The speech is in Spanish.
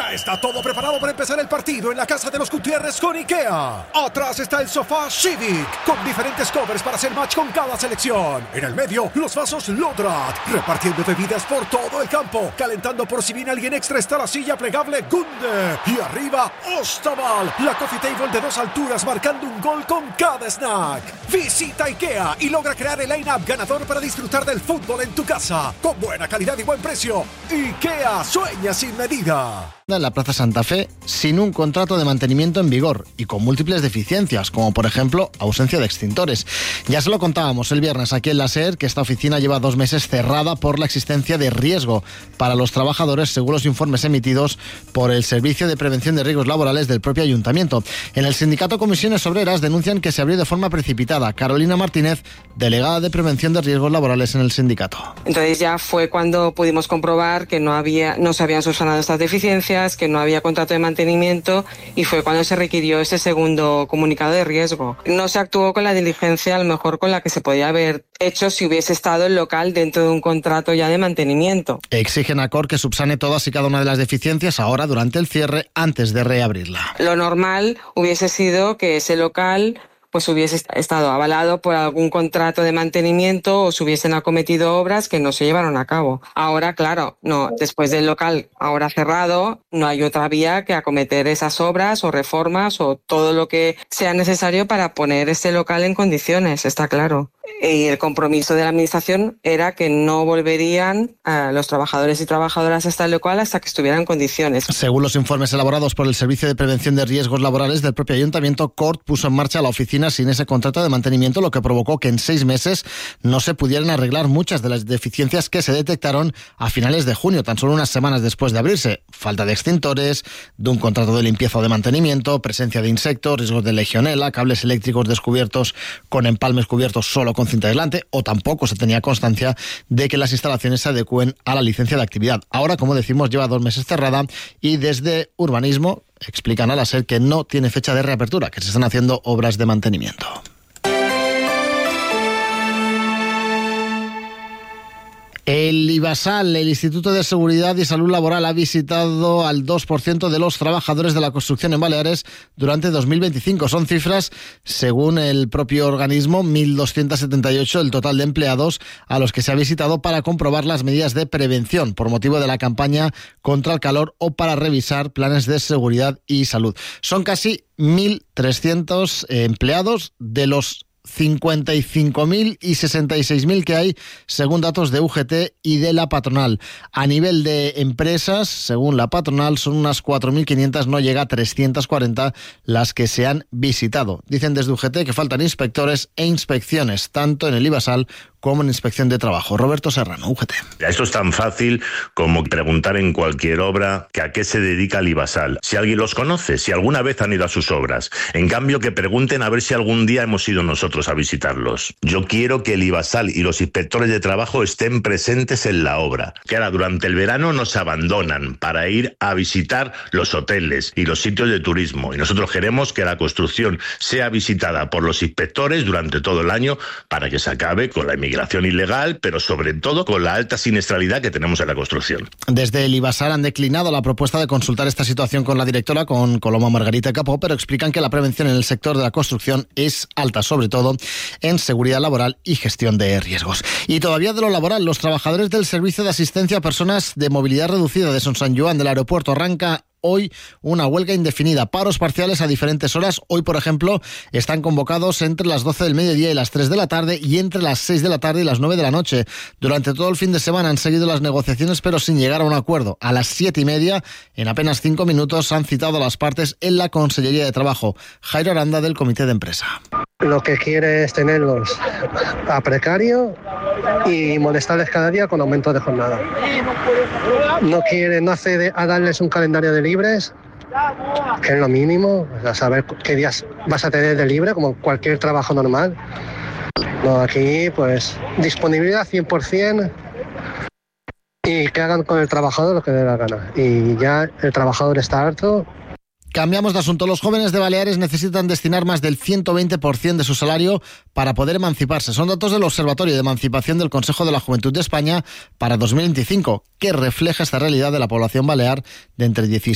Ya está todo preparado para empezar el partido en la casa de los Gutiérrez con IKEA. Atrás está el sofá Civic, con diferentes covers para hacer match con cada selección. En el medio, los vasos Lodrat, repartiendo bebidas por todo el campo. Calentando por si viene alguien extra está la silla plegable Gunde. Y arriba, Ostaval, la coffee table de 2 alturas marcando un gol con cada snack. Visita IKEA y logra crear el line-up ganador para disfrutar del fútbol en tu casa. Con buena calidad y buen precio. IKEA sueña sin medida. En la Plaza Santa Fe, sin un contrato de mantenimiento en vigor y con múltiples deficiencias, como por ejemplo ausencia de extintores. Ya se lo contábamos el viernes aquí en la SER, que esta oficina lleva 2 meses cerrada por la existencia de riesgo para los trabajadores, según los informes emitidos por el Servicio de Prevención de Riesgos Laborales del propio Ayuntamiento. En el sindicato Comisiones Obreras denuncian que se abrió de forma precipitada. Carolina Martínez, delegada de Prevención de Riesgos Laborales en el sindicato. Entonces ya fue cuando pudimos comprobar que no se habían subsanado estas deficiencias, que no había contrato de mantenimiento, y fue cuando se requirió ese segundo comunicado de riesgo. No se actuó con la diligencia a lo mejor con la que se podía haber hecho si hubiese estado el local dentro de un contrato ya de mantenimiento. Exigen a COR que subsane todas y cada una de las deficiencias ahora durante el cierre, antes de reabrirla. Lo normal hubiese sido que ese local pues hubiese estado avalado por algún contrato de mantenimiento o se hubiesen acometido obras que no se llevaron a cabo. Ahora, claro, no, después del local ahora cerrado, no hay otra vía que acometer esas obras o reformas o todo lo que sea necesario para poner ese local en condiciones, está claro. Y el compromiso de la administración era que no volverían a los trabajadores y trabajadoras a este local hasta que estuvieran en condiciones. Según los informes elaborados por el Servicio de Prevención de Riesgos Laborales del propio Ayuntamiento, CORT puso en marcha la oficina sin ese contrato de mantenimiento, lo que provocó que en 6 meses no se pudieran arreglar muchas de las deficiencias que se detectaron a finales de junio, tan solo unas semanas después de abrirse. Falta de extintores, de un contrato de limpieza o de mantenimiento, presencia de insectos, riesgos de legionela, cables eléctricos descubiertos con empalmes cubiertos solo con cinta aislante, o tampoco se tenía constancia de que las instalaciones se adecúen a la licencia de actividad. Ahora, como decimos, lleva 2 meses cerrada y desde Urbanismo explican a la SER que no tiene fecha de reapertura, que se están haciendo obras de mantenimiento. El IBASAL, el Instituto de Seguridad y Salud Laboral, ha visitado al 2% de los trabajadores de la construcción en Baleares durante 2025. Son cifras, según el propio organismo, 1.278 el total de empleados a los que se ha visitado para comprobar las medidas de prevención por motivo de la campaña contra el calor o para revisar planes de seguridad y salud. Son casi 1.300 empleados de los 55.000 y 66.000 que hay, según datos de UGT y de la patronal. A nivel de empresas, según la patronal, son unas 4.500, no llega a 340 las que se han visitado. Dicen desde UGT que faltan inspectores e inspecciones, tanto en el IBASAL como en Inspección de Trabajo. Roberto Serrano, UGT. Esto es tan fácil como preguntar en cualquier obra que a qué se dedica el IBASAL. Si alguien los conoce, si alguna vez han ido a sus obras. En cambio, que pregunten a ver si algún día hemos ido nosotros a visitarlos. Yo quiero que el IBASAL y los inspectores de trabajo estén presentes en la obra. Que ahora durante el verano nos abandonan para ir a visitar los hoteles y los sitios de turismo. Y nosotros queremos que la construcción sea visitada por los inspectores durante todo el año para que se acabe con la inmigración ilegal, pero sobre todo con la alta siniestralidad que tenemos en la construcción. Desde el IBASAL han declinado la propuesta de consultar esta situación con la directora, con Coloma Margarita Capó, pero explican que la prevención en el sector de la construcción es alta, sobre todo en seguridad laboral y gestión de riesgos. Y todavía de lo laboral, los trabajadores del Servicio de Asistencia a Personas de Movilidad Reducida de Son Sant Joan del aeropuerto arranca hoy una huelga indefinida, paros parciales a diferentes horas. Hoy, por ejemplo, están convocados entre las 12 del mediodía y las 3 de la tarde y entre las 6 de la tarde y las 9 de la noche. Durante todo el fin de semana han seguido las negociaciones, pero sin llegar a un acuerdo. A las 7:30, en apenas 5 minutos, han citado a las partes en la Consellería de Trabajo. Jairo Aranda, del Comité de Empresa. Lo que quiere es tenerlos a precario y molestarles cada día con aumento de jornada. No accede a darles un calendario de libres, que es lo mínimo, a saber qué días vas a tener de libre, como cualquier trabajo normal. No, aquí pues disponibilidad 100% y que hagan con el trabajador lo que dé la gana. Y ya el trabajador está harto. Cambiamos de asunto. Los jóvenes de Baleares necesitan destinar más del 120% de su salario para poder emanciparse. Son datos del Observatorio de Emancipación del Consejo de la Juventud de España para 2025, que refleja esta realidad de la población balear de entre 16